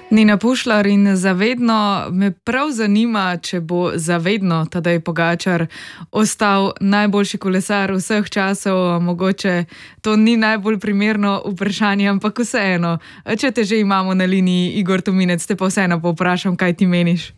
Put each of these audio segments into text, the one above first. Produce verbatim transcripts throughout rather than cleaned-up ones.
Nina Pušlar in zavedno me prav zanima, če bo zavedno Tadej Pogačar ostal najboljši kolesar vseh časov. Mogoče to ni najbolj primerno vprašanje, ampak vseeno. Če te že imamo na liniji, Igor Tominec, te pa vseeno povprašam, kaj ti meniš.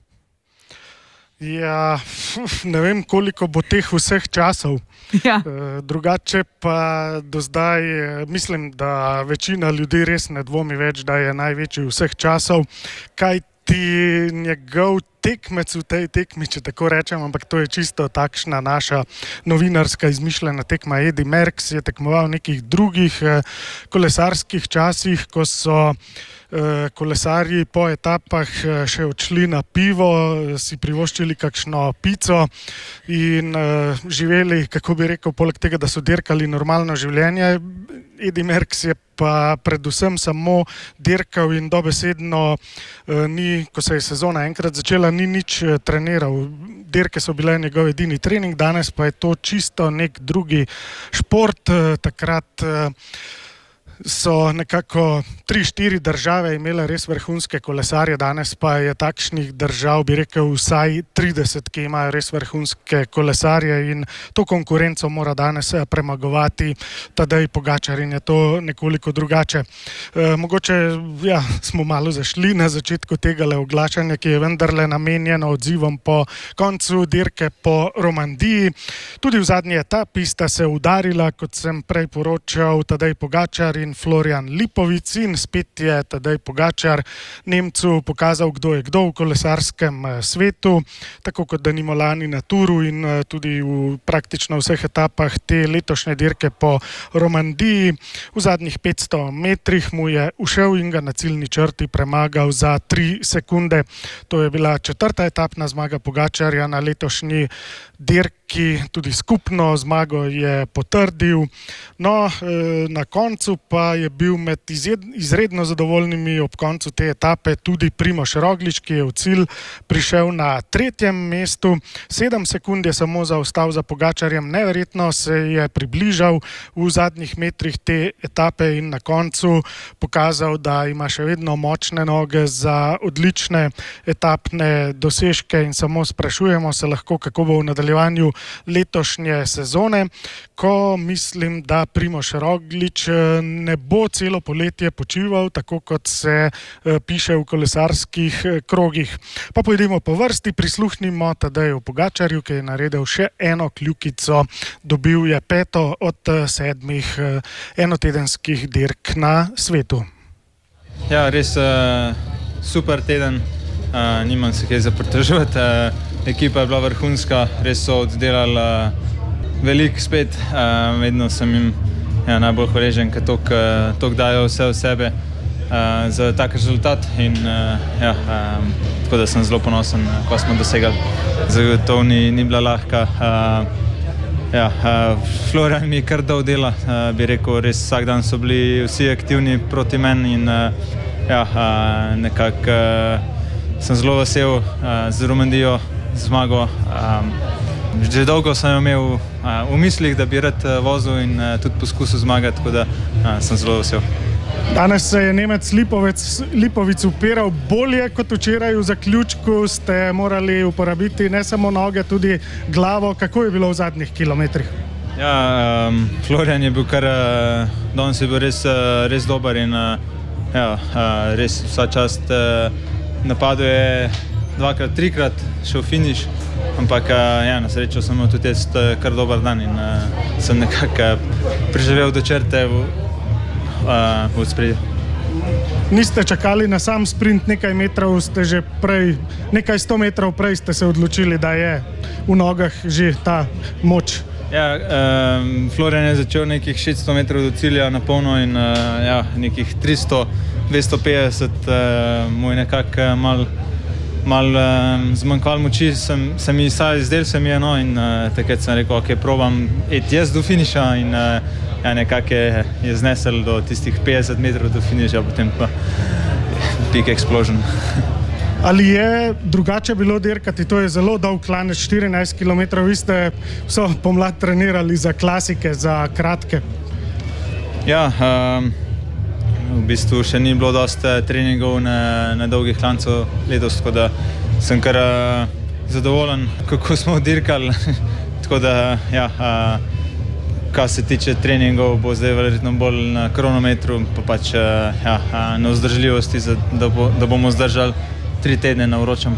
Ja, ne vem, koliko bo teh vseh časov. Ja. Drugače pa do zdaj mislim, da večina ljudi res ne dvomi več, da je največji vseh časov, kaj ti njegov tekmec v tej tekmi, če tako rečem, ampak to je čisto takšna naša novinarska izmišljena tekma. Eddy Merckx je tekmoval v nekih drugih kolesarskih časih, ko so kolesarji po etapah še odšli na pivo, si privoščili kakšno pico in uh, živeli, kako bi rekel, poleg tega, da so dirkali normalno življenje. Eddy Merckx je pa predvsem samo dirkal in dobesedno uh, ni, ko se je sezona enkrat začela, ni nič treniral. Dirke so bile njegov edini trening, danes pa je to čisto nek drugi šport. Uh, takrat uh, so nekako tri, štiri države imele res vrhunske kolesarje, danes pa je takšnih držav, bi rekel, vsaj trideset, ki imajo res vrhunske kolesarje in to konkurenco mora danes premagovati Tadej Pogačar in je to nekoliko drugače. E, mogoče, ja, smo malo zašli na začetku tegale oglašanja, ki je vendarle namenjeno odzivom po koncu dirke po Romandiji. Tudi v zadnji etapi sta se udarila, kot sem prej poročal, Tadej Pogačar in Florian Lipovic in spet je Tadej Pogačar Nemcu pokazal, kdo je kdo v kolesarskem svetu, tako kot denimo lani na Touru in tudi v praktično vseh etapah te letošnje dirke po Romandiji. V zadnjih petsto metrih mu je ušel in ga na ciljni črti premagal za tri sekunde. To je bila četrta etapna zmaga Pogačarja na letošnji dirki, tudi skupno zmago je potrdil. No, na koncu pa je bil med izredno zadovoljnimi ob koncu te etape tudi Primož Roglič, ki je v cilj prišel na tretjem mestu. Sedem sekund je samo zaostal za Pogačarjem, neverjetno se je približal v zadnjih metrih te etape in na koncu pokazal, da ima še vedno močne noge za odlične etapne dosežke in samo sprašujemo se lahko, kako bo v nadaljevanju letošnje sezone, ko mislim, da Primož Roglič ne bo celo poletje počival, tako kot se piše v kolesarskih krogih. Pa pojdimo po vrsti, prisluhnimo Tadeju Pogačarju, ki je naredil še eno kljukico, dobil je peto od sedmih enotedenskih dirk na svetu. Ja, res uh, super teden, uh, nimam se kaj za pritoževati. Uh, ekipa je bila vrhunska, res so oddelali uh, veliko spet, uh, vedno sem jim ja, najbolj hvaležen, ker toliko dajo vse v sebe uh, za tak rezultat in uh, ja, um, tako da sem zelo ponosen, ko smo dosegali. Zagotovo ni, ni bila lahka. Uh, ja, uh, Florian mi kar dal dela, uh, bi rekel, res vsak dan so bili vsi aktivni proti meni in uh, ja, uh, nekako uh, sem zelo vesel uh, z Romandijo zmago. Um, Že dolgo sem imel uh, v mislih, da bi rad uh, vozil in uh, tudi poskusil zmagati, tako da uh, sem zelo vesel. Danes se je Nemec Lipovec, Lipovic upiral bolje kot včeraj. V zaključku ste morali uporabiti ne samo noge, tudi glavo. Kako je bilo v zadnjih kilometrih? Ja, um, Florian je bil kar, uh, danes je bil res, uh, res dober in uh, ja, uh, res vsa čast uh, napadu je dvakrat, trikrat šel finiš. Ampak ja, na srečo sem imel tudi jaz kar dober dan in uh, sem nekako preživel do črte v, uh, v spredju. Niste čakali na sam sprint, nekaj metrov ste že prej, nekaj sto metrov prej ste se odločili, da je v nogah že ta moč. Ja, um, Florian je začel nekih šeststo metrov do cilja na polno in uh, ja, nekih tristo, dvesto petdeset uh, mu je nekako mal malo um, zmanjkval moči, sem, se mi zdel se mi je, no, in uh, takrat sem rekel, ok, probam eti jaz do finiša in uh, ja, nekako je, je znesel do tistih petdeset metrov do finiša, potem pa big explosion. Ali je drugače bilo dirkati? To je zelo dolg klanec, štirinajst kilometrov, vi ste vso pomlad trenirali za klasike, za kratke. Ja, um, v bistvu še ni bilo dosti treningov na, na dolgih klancu letos, tako da sem kar uh, zadovoljen, kako smo dirkali. Tako da, ja, uh, kar se tiče treningov, bo zdaj verjetno bolj na kronometru, pa pač uh, ja, uh, na vzdržljivosti, za, da, bo, da bomo zdržali tri tedne na vročem.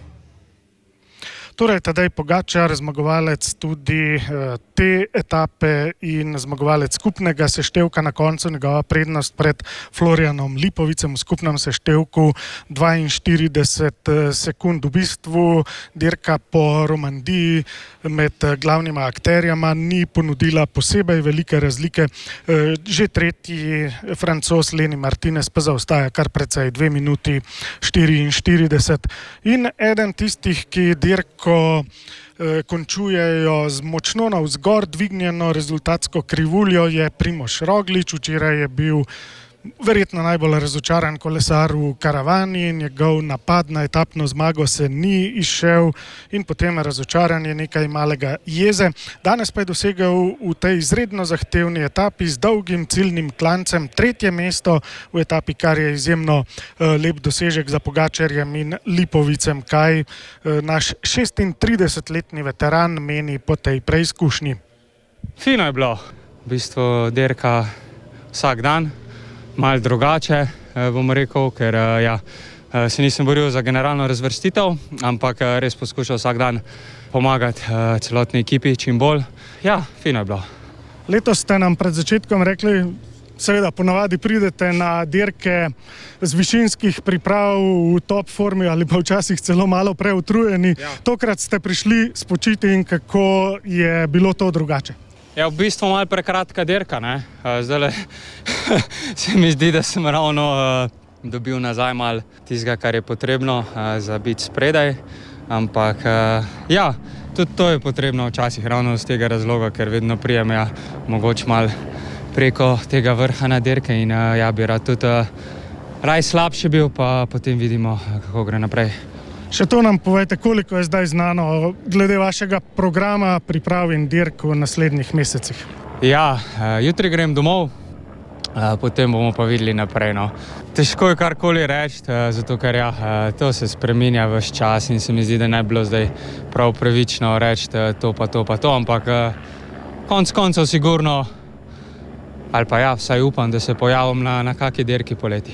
Torej, Tadej Pogačar, zmagovalec tudi te etape in zmagovalec skupnega seštevka na koncu, njegova prednost pred Florianom Lipovicem v skupnem seštevku dvainštirideset sekund. V bistvu dirka po Romandiji med glavnima akterjama ni ponudila posebej velike razlike. Že tretji Francoz Lenny Martinez pa zaostaja kar precej dve minuti štiriinštirideset. In eden tistih, ki dirko ko končujejo z močno navzgor dvignjeno rezultatsko krivuljo, je Primož Roglič. Včeraj je bil verjetno najbolj razočaran kolesar v karavani, njegov napad na etapno zmago se ni izšel in potem razočaranje, nekaj malega jeze. Danes pa je dosegel v tej izredno zahtevni etapi z dolgim ciljnim klancem tretje mesto v etapi, kar je izjemno uh, lep dosežek za Pogačarjem in Lipovicem. Kaj uh, naš šestintridesetletni veteran meni po tej preizkušnji? Fino je bilo, v bistvu dirka vsak dan. Malo drugače, bom rekel, ker ja, se nisem boril za generalno razvrstitev, ampak res poskušal vsak dan pomagati celotni ekipi čim bolj. Ja, fino je bilo. Letos ste nam pred začetkom rekli, seveda ponavadi pridete na dirke z višinskih priprav v top formi ali pa včasih celo malo preutrujeni. Ja. Tokrat ste prišli spočiti in kako je bilo to drugače? Ja, v bistvu malo prekratka dirka, ne. Zdajle se mi zdi, da sem ravno uh, dobil nazaj malo tistega, kar je potrebno uh, za biti spredaj, ampak uh, ja, tudi to je potrebno včasih ravno z tega razloga, ker vedno prijem, ja, mogoče malo preko tega vrha na dirke in uh, ja, bi rad tudi uh, raj slabši bil, pa potem vidimo, kako gre naprej. Še to nam povejte, koliko je zdaj znano glede vašega programa priprav in dirk v naslednjih mesecih? Ja, jutri grem domov, potem bomo pa videli naprej. No. Težko je karkoli reči, zato ker ja, to se spreminja ves čas in se mi zdi, da ne bi bilo zdaj prav pravično reči to pa to pa to, ampak konc koncev sigurno, ali pa ja, vsaj upam, da se pojavim na, na kaki dirki poleti.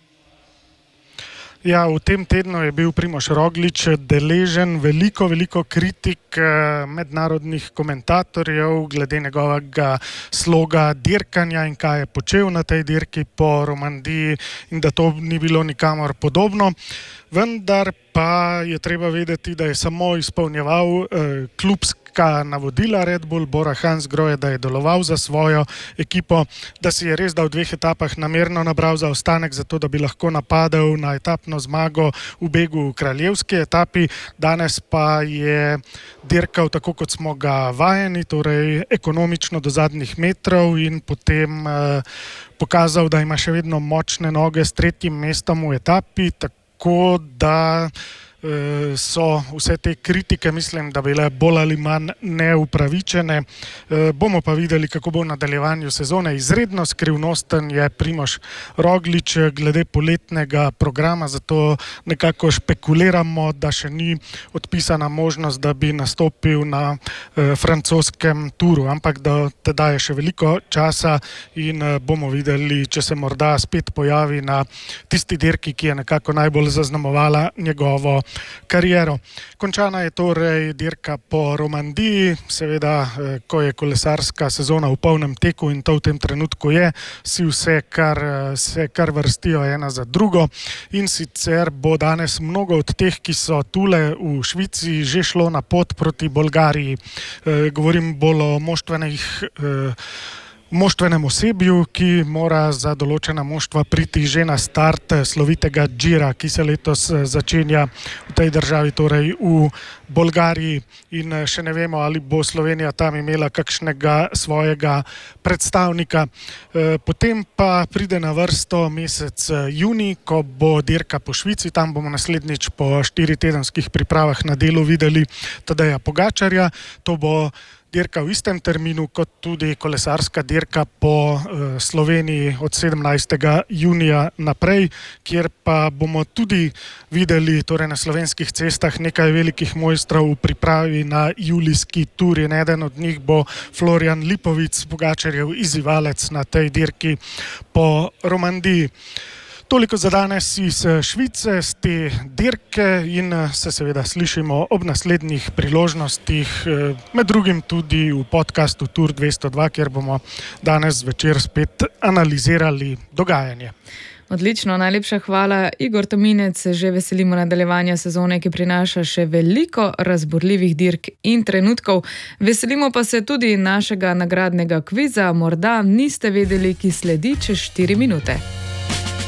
Ja, v tem tednu je bil Primož Roglič deležen veliko, veliko kritik mednarodnih komentatorjev glede njegovega sloga dirkanja in kaj je počel na tej dirki po Romandiji in da to ni bilo nikamor podobno. Vendar pa je treba vedeti, da je samo izpolnjeval eh, klubska navodila Red Bull, Bora Hansgrohe, da je deloval za svojo ekipo, da si je res da v dveh etapah namerno nabral zaostanek, zato da bi lahko napadel na etapno zmago v begu v kraljevski etapi. Danes pa je dirkal tako, kot smo ga vajeni, torej ekonomično do zadnjih metrov in potem eh, pokazal, da ima še vedno močne noge s tretjim mestom v etapi, tako da so vse te kritike, mislim, da bile bolj ali manj neupravičene. Bomo pa videli, kako bo v nadaljevanju sezone. Izredno skrivnosten je Primož Roglič glede poletnega programa, zato nekako špekuliramo, da še ni odpisana možnost, da bi nastopil na francoskem turu, ampak da teda je še veliko časa in bomo videli, če se morda spet pojavi na tisti dirki, ki je nekako najbolj zaznamovala njegovo kariero. Končana je torej dirka po Romandiji, seveda, ko je kolesarska sezona v polnem teku in to v tem trenutku je, si vse kar, se kar vrstijo ena za drugo in sicer bo danes mnogo od teh, ki so tule v Švici, že šlo na pot proti Bolgariji. E, govorim bolj o moštvenih e, moštvenem osebju, ki mora za določena moštva priti že na start slovitega Gira, ki se letos začenja v tej državi, torej v Bolgariji. In še ne vemo, ali bo Slovenija tam imela kakšnega svojega predstavnika. Potem pa pride na vrsto mesec junij, ko bo dirka po Švici, tam bomo naslednjič po štiritedenskih pripravah na delu videli Tadeja Pogačarja. To bo dirka v istem terminu kot tudi kolesarska dirka po uh, Sloveniji od sedemnajstega junija naprej, kjer pa bomo tudi videli torej na slovenskih cestah nekaj velikih mojstrov v pripravi na julijski tur. In eden od njih bo Florian Lipovic, Pogačarjev izzivalec na tej dirki po Romandiji. Toliko za danes iz Švice, z te dirke in se seveda slišimo ob naslednjih priložnostih, med drugim tudi v podcastu Tour dvesto dva, kjer bomo danes zvečer spet analizirali dogajanje. Odlično, najlepša hvala. Igor Tominec, se že veselimo nadaljevanja sezone, ki prinaša še veliko razburljivih dirk in trenutkov. Veselimo pa se tudi našega nagradnega kviza, morda niste vedeli, ki sledi čez štiri minute.